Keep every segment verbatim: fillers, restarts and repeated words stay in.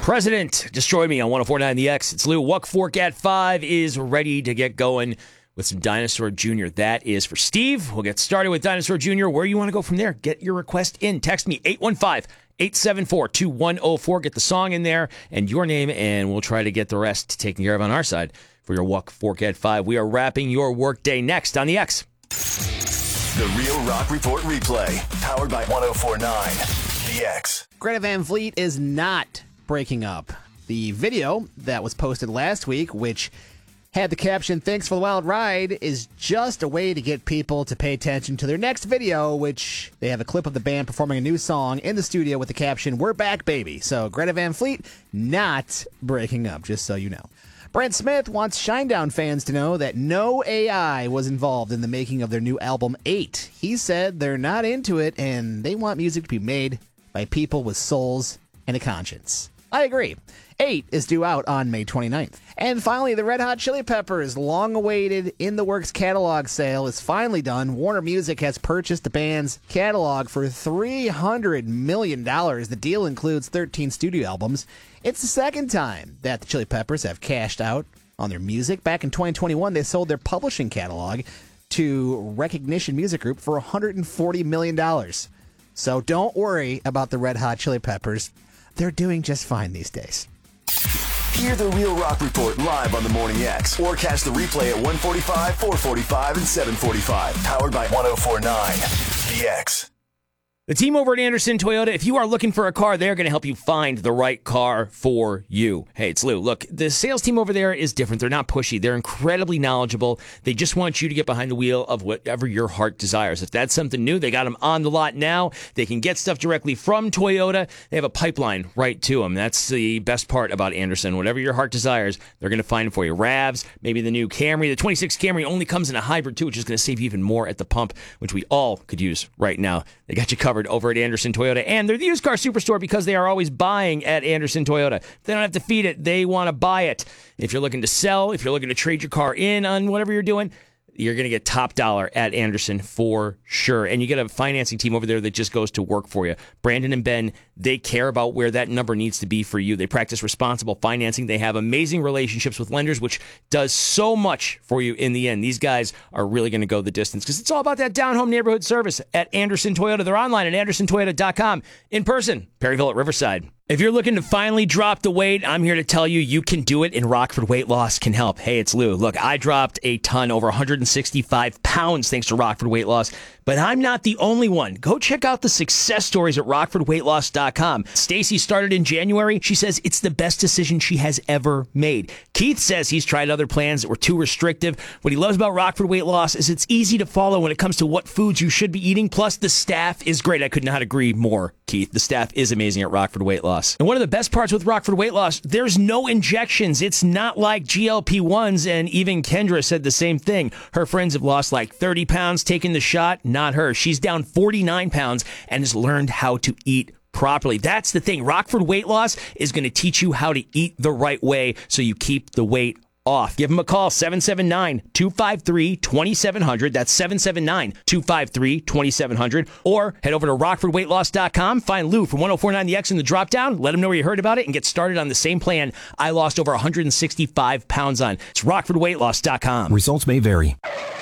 President, Destroy Me on one oh four point nine The X. It's Lou. Wuck Fork at five is ready to get going with some Dinosaur Junior That is for Steve. We'll get started with Dinosaur Junior Where you want to go from there, get your request in. Text me, eight one five, eight seven four, two one zero four. Get the song in there and your name, and we'll try to get the rest taken care of on our side for your Wuck Fork at five. We are wrapping your workday next on The X. The Real Rock Report replay, powered by one oh four point nine The X. Greta Van Fleet is not breaking up. The video that was posted last week, which had the caption, "Thanks for the wild ride," is just a way to get people to pay attention to their next video, which they have a clip of the band performing a new song in the studio with the caption, "We're back, baby." So Greta Van Fleet not breaking up, just so you know. Brent Smith wants Shinedown fans to know that no A I was involved in the making of their new album, eight. He said they're not into it and they want music to be made by people with souls and a conscience. I agree. eight is due out on May twenty-ninth. And finally, the Red Hot Chili Peppers' long-awaited In the Works catalog sale is finally done. Warner Music has purchased the band's catalog for three hundred million dollars. The deal includes thirteen studio albums. It's the second time that the Chili Peppers have cashed out on their music. Back in twenty twenty-one, they sold their publishing catalog to Recognition Music Group for one hundred forty million dollars. So don't worry about the Red Hot Chili Peppers. They're doing just fine these days. Hear the Real Rock Report live on the Morning X, or catch the replay at one forty-five, four forty-five, and seven forty-five. Powered by one oh four point nine The X. The team over at Anderson Toyota, if you are looking for a car, they're going to help you find the right car for you. Hey, it's Lou. Look, the sales team over there is different. They're not pushy. They're incredibly knowledgeable. They just want you to get behind the wheel of whatever your heart desires. If that's something new, they got them on the lot now. They can get stuff directly from Toyota. They have a pipeline right to them. That's the best part about Anderson. Whatever your heart desires, they're going to find it for you. RAVs, maybe the new Camry. The twenty-six Camry only comes in a hybrid, too, which is going to save you even more at the pump, which we all could use right now. They got you covered over at Anderson Toyota, and they're the used car superstore because they are always buying at Anderson Toyota. They don't have to feed it. They want to buy it. If you're looking to sell, if you're looking to trade your car in on whatever you're doing, you're going to get top dollar at Anderson for sure. And you get a financing team over there that just goes to work for you. Brandon and Ben, they care about where that number needs to be for you. They practice responsible financing. They have amazing relationships with lenders, which does so much for you in the end. These guys are really going to go the distance because it's all about that down-home neighborhood service at Anderson Toyota. They're online at anderson toyota dot com. In person, Perryville at Riverside. If you're looking to finally drop the weight, I'm here to tell you you can do it, and Rockford Weight Loss can help. Hey, it's Lou. Look, I dropped a ton, over one hundred sixty-five pounds, thanks to Rockford Weight Loss. But I'm not the only one. Go check out the success stories at rockford weight loss dot com. Stacy started in January. She says it's the best decision she has ever made. Keith says he's tried other plans that were too restrictive. What he loves about Rockford Weight Loss is it's easy to follow when it comes to what foods you should be eating. Plus, the staff is great. I could not agree more, Keith. The staff is amazing at Rockford Weight Loss. And one of the best parts with Rockford Weight Loss, there's no injections. It's not like G L P ones, and even Kendra said the same thing. Her friends have lost like thirty pounds taking the shot. Not her. She's down forty-nine pounds and has learned how to eat properly. That's the thing. Rockford Weight Loss is going to teach you how to eat the right way so you keep the weight off. Give them a call, seven seven nine, two five three, two seven zero zero. That's seven seven nine, two five three, two seven zero zero. Or head over to rockford weight loss dot com. Find Lou from one oh four point nine The X in the drop-down. Let him know where you heard about it and get started on the same plan I lost over one hundred sixty-five pounds on. It's rockford weight loss dot com. Results may vary.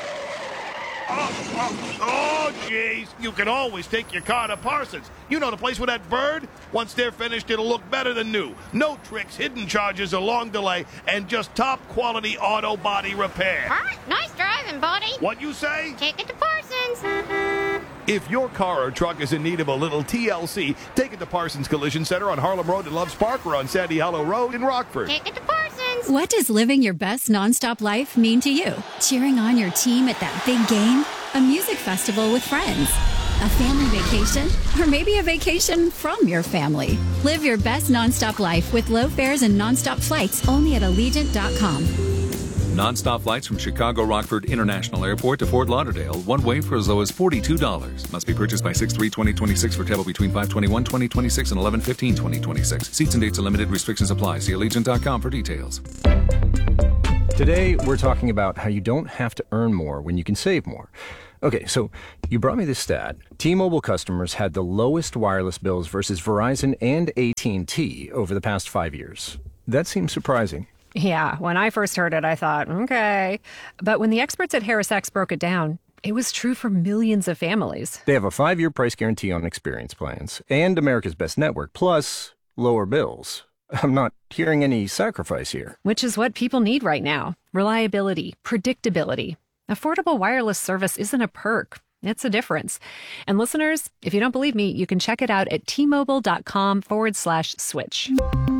Oh, oh, oh, jeez. You can always take your car to Parsons. You know the place with that bird? Once they're finished, it'll look better than new. No tricks, hidden charges, or long delay, and just top-quality auto body repair. All right, nice driving, buddy. What you say? Take it to Parsons. If your car or truck is in need of a little T L C, take it to Parsons Collision Center on Harlem Road in Loves Park or on Sandy Hollow Road in Rockford. Take it to Parsons. What does living your best nonstop life mean to you? Cheering on your team at that big game? A music festival with friends? A family vacation? Or maybe a vacation from your family? Live your best nonstop life with low fares and nonstop flights only at allegiant dot com. Non-stop flights from Chicago Rockford International Airport to Fort Lauderdale, one way for as low as forty-two dollars. Must be purchased by six three twenty twenty-six for travel between five twenty-one twenty twenty-six and eleven fifteen twenty twenty-six. Seats and dates are limited. Restrictions apply. See allegiant dot com for details. Today, we're talking about how you don't have to earn more when you can save more. Okay, so you brought me this stat. T-Mobile customers had the lowest wireless bills versus Verizon and A T and T over the past five years. That seems surprising. Yeah, when I first heard it, I thought, okay. But when the experts at HarrisX broke it down, it was true for millions of families. They have a five-year price guarantee on experience plans and America's Best Network, plus lower bills. I'm not hearing any sacrifice here. Which is what people need right now. Reliability, predictability. Affordable wireless service isn't a perk. It's a difference. And listeners, if you don't believe me, you can check it out at T-Mobile.com forward slash switch.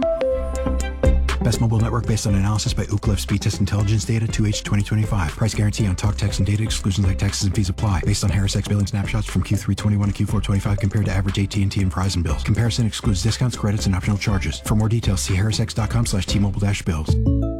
Best mobile network based on analysis by Ookla Speed Test Intelligence Data two H twenty twenty-five. Price guarantee on talk, text, and data. Exclusions like taxes and fees apply. Based on HarrisX billing snapshots from Q three twenty-one to Q four twenty-five compared to average A T and T and Verizon bills. Comparison excludes discounts, credits, and optional charges. For more details, see harrisx.com slash T-Mobile dash bills.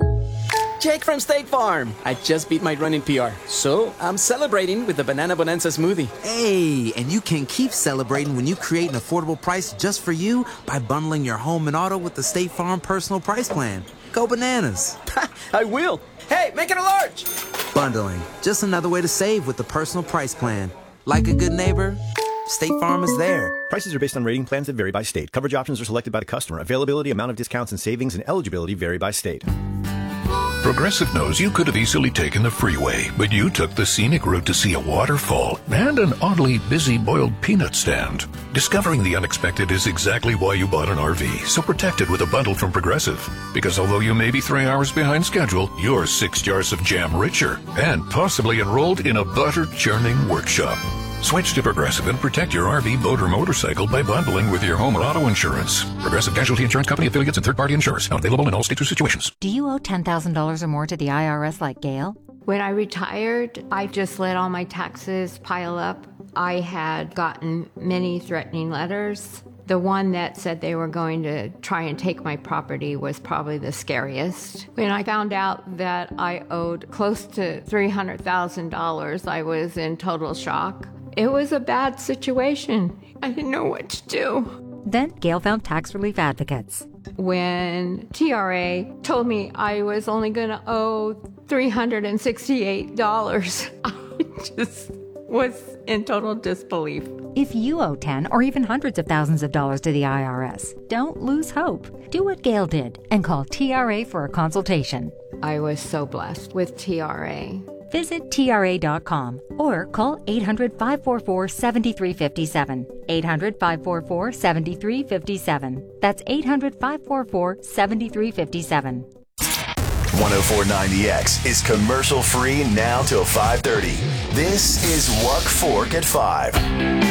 Jake from State Farm. I just beat my running P R, so I'm celebrating with the Banana Bonanza smoothie. Hey, and you can keep celebrating when you create an affordable price just for you by bundling your home and auto with the State Farm Personal Price Plan. Go bananas. I will. Hey, make it a large. Bundling, just another way to save with the Personal Price Plan. Like a good neighbor, State Farm is there. Prices are based on rating plans that vary by state. Coverage options are selected by the customer. Availability, amount of discounts and savings, and eligibility vary by state. Progressive knows you could have easily taken the freeway, but you took the scenic route to see a waterfall and an oddly busy boiled peanut stand. Discovering the unexpected is exactly why you bought an R V, so protect it with a bundle from Progressive. Because although you may be three hours behind schedule, you're six jars of jam richer and possibly enrolled in a butter-churning workshop. Switch to Progressive and protect your R V, boat, or motorcycle by bundling with your home and auto insurance. Progressive Casualty Insurance Company affiliates and third-party insurers. Not available in all states or situations. Do you owe ten thousand dollars or more to the I R S like Gail? When I retired, I just let all my taxes pile up. I had gotten many threatening letters. The one that said they were going to try and take my property was probably the scariest. When I found out that I owed close to three hundred thousand dollars, I was in total shock. It was a bad situation. I didn't know what to do. Then Gail found tax relief advocates. When T R A told me I was only going to owe three hundred sixty-eight dollars, I just was in total disbelief. If you owe ten or even hundreds of thousands of dollars to the I R S, don't lose hope. Do what Gail did and call T R A for a consultation. I was so blessed with T R A. Visit T R A dot com or call eight hundred, five four four, seven three five seven. eight hundred, five four four, seven three five seven. That's eight hundred, five four four, seven three five seven. one oh four point nine The X is commercial free now till five thirty. This is Wuck Fork at five.